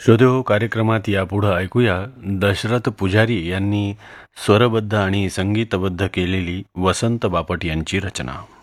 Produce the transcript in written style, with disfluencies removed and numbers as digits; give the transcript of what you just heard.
श्रोतेहो, कार्यक्रमात यापुढं ऐकूया दशरथ पुजारी यांनी स्वरबद्ध आणि संगीतबद्ध केलेली वसंत बापट यांची रचना.